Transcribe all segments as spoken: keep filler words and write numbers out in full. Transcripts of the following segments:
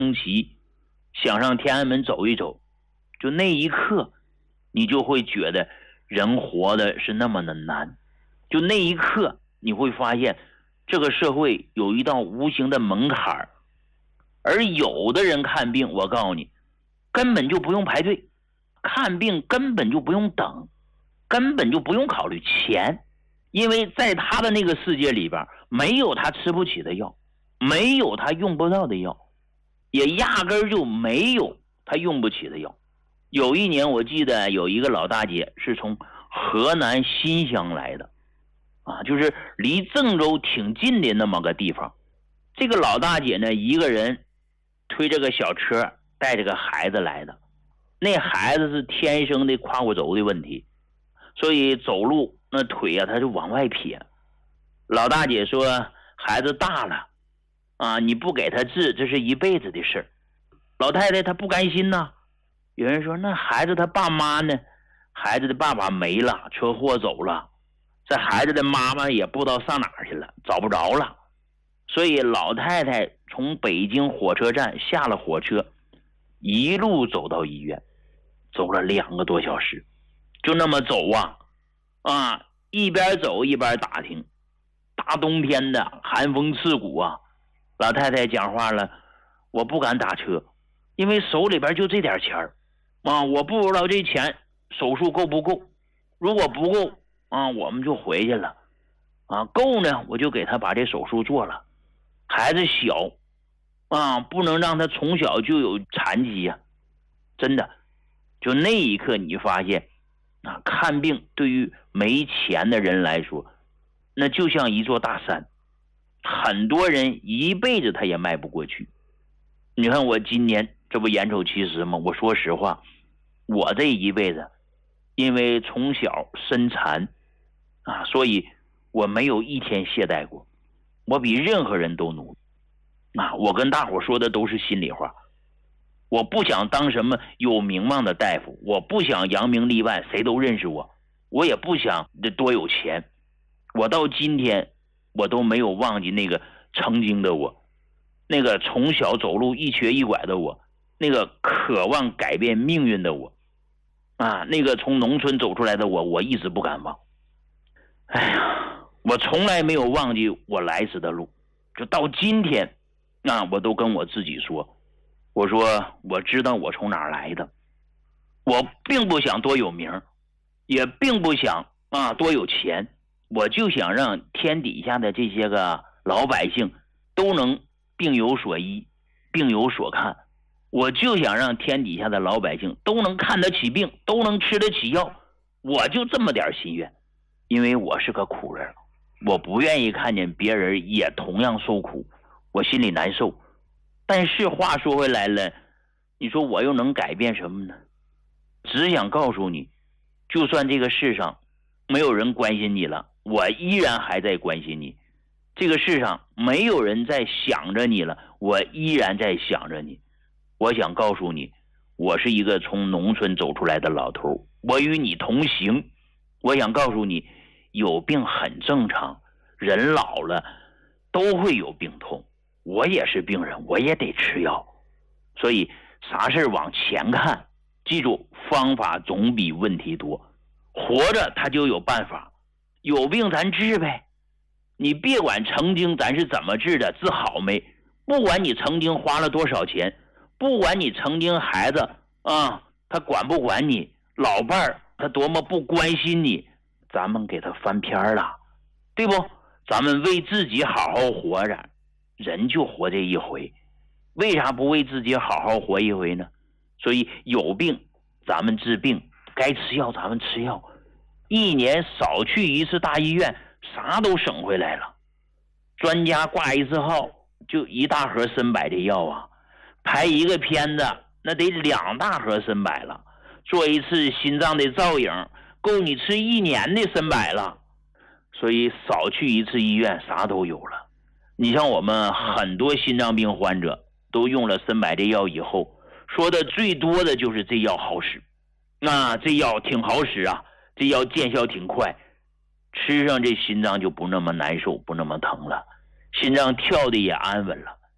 升旗，想上天安门走一走，就那一刻你就会觉得人活的是那么的难，就那一刻你会发现这个社会有一道无形的门槛，而有的人看病，我告诉你根本就不用排队，看病根本就不用等，根本就不用考虑钱，因为在他的那个世界里边没有他吃不起的药，没有他用不到的药，也压根就没有他用不起的药。有一年我记得有一个老大姐是从河南新乡来的啊，就是离郑州挺近的那么个地方。这个老大姐呢，一个人推着个小车带着个孩子来的，那孩子是天生的胯骨轴的问题，所以走路那腿啊他就往外撇。老大姐说孩子大了啊，你不给他治这是一辈子的事。老太太她不甘心呐，有人说那孩子他爸妈呢？孩子的爸爸没了，车祸走了，这孩子的妈妈也不知道上哪儿去了，找不着了。所以老太太从北京火车站下了火车，一路走到医院，走了两个多小时，就那么走啊啊，一边走一边打听。大冬天的寒风刺骨啊，老太太讲话了，我不敢打车，因为手里边就这点钱啊，我不知道这钱手术够不够，如果不够啊，我们就回去了啊，够呢我就给他把这手术做了。孩子小啊，不能让他从小就有残疾呀、啊，真的。就那一刻你发现啊，看病对于没钱的人来说，那就像一座大山，很多人一辈子他也迈不过去。你看我今年这不眼瞅七十吗？我说实话，我这一辈子因为从小身残啊，所以我没有一天懈怠过，我比任何人都努力啊！我跟大伙说的都是心里话，我不想当什么有名望的大夫，我不想扬名立万谁都认识我，我也不想多有钱。我到今天我都没有忘记那个曾经的我，那个从小走路一瘸一拐的我，那个渴望改变命运的我啊，那个从农村走出来的我，我一直不敢忘。哎呀，我从来没有忘记我来时的路，就到今天啊，我都跟我自己说，我说我知道我从哪儿来的，我并不想多有名，也并不想啊多有钱，我就想让天底下的这些个老百姓都能病有所医，病有所看。我就想让天底下的老百姓都能看得起病，都能吃得起药，我就这么点心愿。因为我是个苦人，我不愿意看见别人也同样受苦，我心里难受。但是话说回来了，你说我又能改变什么呢？只想告诉你，就算这个世上没有人关心你了，我依然还在关心你。这个世上没有人在想着你了，我依然在想着你。我想告诉你，我是一个从农村走出来的老头，我与你同行。我想告诉你，有病很正常，人老了都会有病痛，我也是病人，我也得吃药。所以啥事往前看，记住方法总比问题多，活着他就有办法，有病咱治呗。你别管曾经咱是怎么治的，治好没，不管你曾经花了多少钱，不管你曾经孩子啊他管不管你，老伴儿他多么不关心你，咱们给他翻篇了，对不？咱们为自己好好活着，人就活这一回，为啥不为自己好好活一回呢？所以有病咱们治病，该吃药咱们吃药，一年少去一次大医院，啥都省回来了。专家挂一次号就一大盒参柏的药啊，拍一个片子那得两大盒参柏了，做一次心脏的造影够你吃一年的参柏了。所以少去一次医院啥都有了。你像我们很多心脏病患者都用了参柏的药以后，说的最多的就是这药好使，那这药挺好使啊，这药见效挺快，吃上这心脏就不那么难受，不那么疼了，心脏跳的也安稳了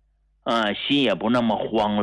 啊，心也不那么慌了。